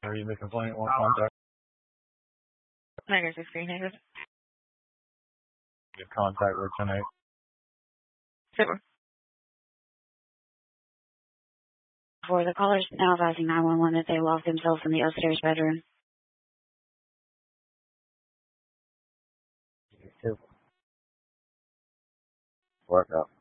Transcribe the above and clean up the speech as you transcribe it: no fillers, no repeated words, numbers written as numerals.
the complaint, want contact. Negative 16, negative. Get contact with 10-8. Super. For the callers now advising 911 that they locked themselves in the upstairs bedroom. Work up.